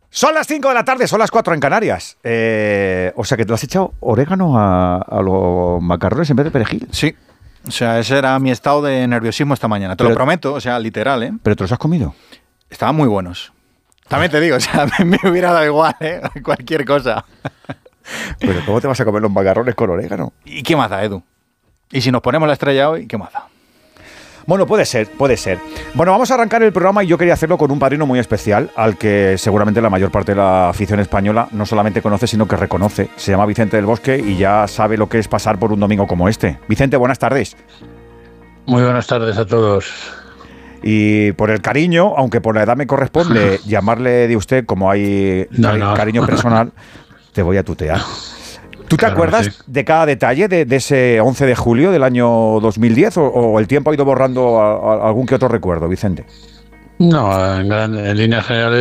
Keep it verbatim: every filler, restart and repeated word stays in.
Son las cinco de la tarde, son las cuatro en Canarias. Eh, o sea que te has echado orégano a, a los macarrones en vez de perejil. Sí. O sea, ese era mi estado de nerviosismo esta mañana. Te pero, lo prometo, o sea, literal, ¿eh? ¿Pero te los has comido? Estaban muy buenos. También te digo, o sea, me, me hubiera dado igual, ¿eh? Cualquier cosa. Pero ¿cómo te vas a comer los macarrones con orégano? ¿Y qué más da, Edu? Y si nos ponemos la estrella hoy, ¿qué más da? Bueno, puede ser, puede ser. Bueno, vamos a arrancar el programa y yo quería hacerlo con un padrino muy especial, al que seguramente la mayor parte de la afición española no solamente conoce, sino que reconoce. Se llama Vicente del Bosque y ya sabe lo que es pasar por un domingo como este. Vicente, buenas tardes. Muy buenas tardes a todos. Y por el cariño, aunque por la edad me corresponde llamarle de usted, como hay no, cari- no. cariño personal, te voy a tutear. ¿Tú te Claro, acuerdas sí. de cada detalle de, de ese once de julio del año dos mil diez o, o el tiempo ha ido borrando a, a algún que otro recuerdo, Vicente? No, en, gran, en líneas generales